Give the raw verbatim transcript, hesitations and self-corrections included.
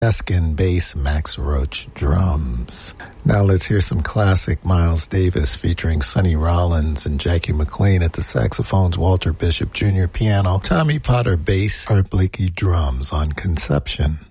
Eskin bass, Max Roach drums. Now let's hear some classic Miles Davis featuring Sonny Rollins and Jackie McLean at the saxophones, Walter Bishop Junior piano, Tommy Potter bass, Art Blakey drums on Conception.